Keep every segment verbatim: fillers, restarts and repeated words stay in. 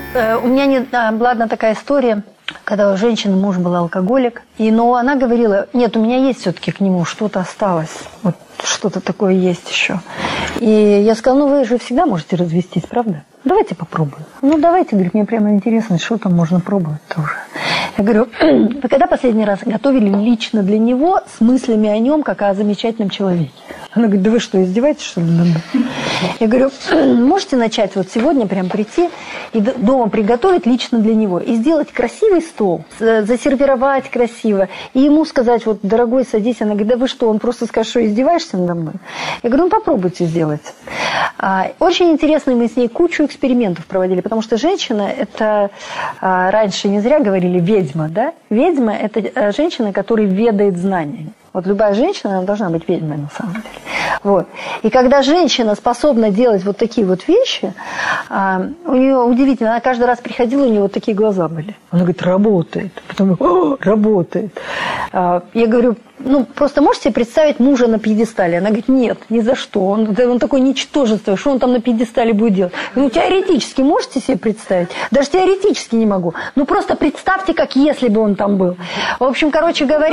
У меня не, была одна такая история, когда у женщины муж был алкоголик, и, но она говорила, нет, у меня есть все-таки к нему что-то осталось, вот что-то такое есть еще. И я сказала, ну вы же всегда можете развестись, правда? Давайте попробуем. Ну давайте, говорит, мне прямо интересно, что там можно пробовать тоже. Я говорю, вы когда последний раз готовили лично для него с мыслями о нем, как о замечательном человеке? Она говорит, да вы что, издеваетесь, что ли? Я говорю, можете начать вот сегодня прям прийти и дома приготовить лично для него. И сделать красивый стол, засервировать красиво. И ему сказать, вот, дорогой, садись. Она говорит, да вы что, он просто скажет, что издеваешься надо мной? Я говорю, ну попробуйте сделать. Очень интересно, мы с ней кучу экспериментов проводили, потому что женщина, это раньше не зря говорили ведьма, да? Ведьма – это женщина, которая ведает знаниями. Вот любая женщина, она должна быть ведьмой на самом деле. Вот. И когда женщина способна делать вот такие вот вещи, у нее удивительно, она каждый раз приходила, у нее вот такие глаза были. Она говорит, работает. Потом, о, работает. Я говорю, ну, просто можете себе представить мужа на пьедестале? Она говорит, нет, ни за что. Он, он такое ничтожество, что он там на пьедестале будет делать? Ну, теоретически можете себе представить? Даже теоретически не могу. Ну, просто представьте, как если бы он там был. В общем, короче говоря,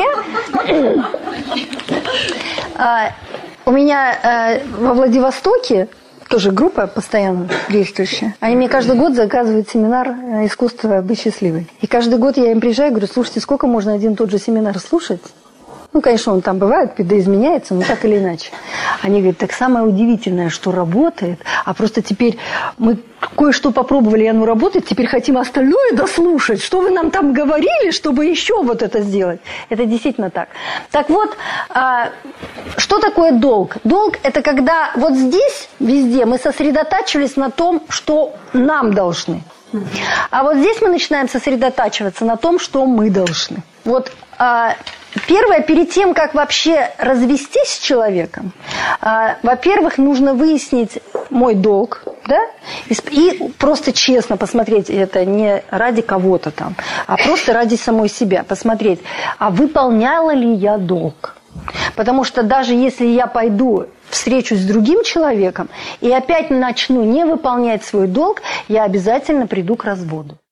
у меня во Владивостоке тоже группа постоянно действующая. Они мне каждый год заказывают семинар «Искусство быть счастливой». И каждый год я им приезжаю и говорю, слушайте, сколько можно один и тот же семинар слушать? Ну, конечно, он там бывает, видоизменяется, но так или иначе. Они говорят, так самое удивительное, что работает, а просто теперь мы кое-что попробовали, и оно работает, теперь хотим остальное дослушать. Что вы нам там говорили, чтобы еще вот это сделать? Это действительно так. Так вот, что такое долг? Долг – это когда вот здесь, везде, мы сосредотачивались на том, что нам должны. А вот здесь мы начинаем сосредотачиваться на том, что мы должны. Вот первое, перед тем, как вообще развестись с человеком, во-первых, нужно выяснить мой долг, да, и просто честно посмотреть, это не ради кого-то там, а просто ради самой себя, посмотреть, а выполняла ли я долг. Потому что даже если я пойду встречусь с другим человеком и опять начну не выполнять свой долг, я обязательно приду к разводу.